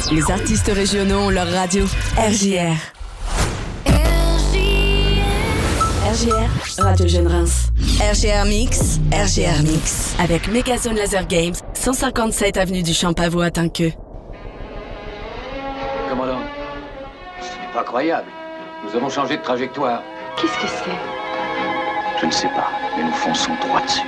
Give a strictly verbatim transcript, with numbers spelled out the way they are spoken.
Les artistes régionaux ont leur radio. R J R. R J R, Radio Jeune Reims. R J R Mix, R J R Mix. Avec Megazone Laser Games, cent cinquante-sept avenue du Champavot à Tinqueux. Commandant, ce n'est pas croyable. Nous avons changé de trajectoire. Qu'est-ce que c'est? Je ne sais pas, mais nous fonçons droit dessus.